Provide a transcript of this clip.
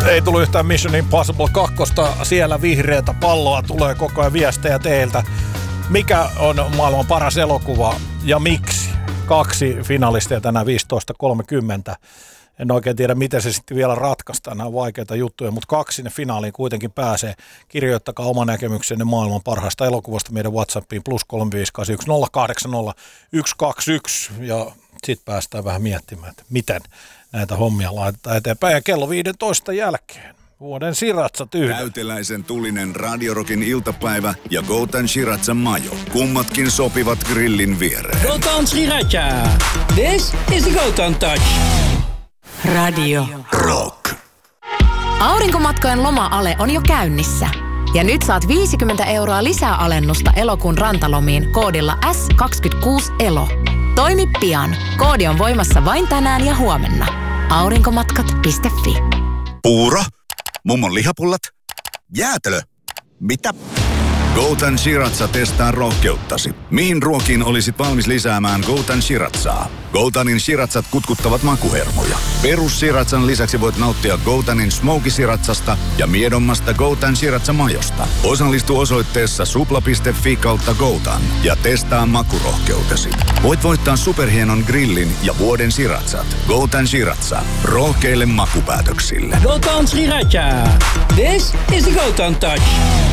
Ei tullut yhtään Mission Impossible 2. Siellä vihreätä palloa tulee koko ajan viestejä teiltä. Mikä on maailman paras elokuva ja miksi? 2 finalistia tänään 15.30. En oikein tiedä, miten se sitten vielä ratkaistaan. Nämä on vaikeita juttuja, mutta 2 sinne finaaliin kuitenkin pääsee. Kirjoittakaa oma näkemyksenne maailman parhaasta elokuvasta meidän WhatsAppiin +3581080 121. Ja sitten päästään vähän miettimään, että miten näitä hommia laitetaan eteenpäin. Ja kello 15 jälkeen vuoden siratsat yhden. Täyteläisen tulinen Radio Rockin iltapäivä ja Goutan Shiratsan majo. Kummatkin sopivat grillin viereen. Goutan Sriracha. This is the Goutan Touch. Radio Rock. Aurinkomatkojen loma-ale on jo käynnissä. Ja nyt saat 50 € lisää alennusta elokuun rantalomiin koodilla S26ELO. Toimi pian. Koodi on voimassa vain tänään ja huomenna. Aurinkomatkat.fi. Puuro? Mummon lihapullat? Jäätelö? Mitä? Goutan Shiratsa testaa rohkeuttasi. Mihin ruokiin olisit valmis lisäämään Goutan Shiratsaa? Goutanin Shiratsat kutkuttavat makuhermoja. Perus Shiratsan lisäksi voit nauttia Goutanin Smoky Shiratsasta ja miedommasta Goutan Shiratsa majosta. Osallistu osoitteessa supla.fi/Goutan ja testaa makurohkeutesi. Voit voittaa superhienon grillin ja vuoden Shiratsat. Goutan Shiratsa. Rohkeille makupäätöksille. Goutan Sriracha. This is the Goutan Touch.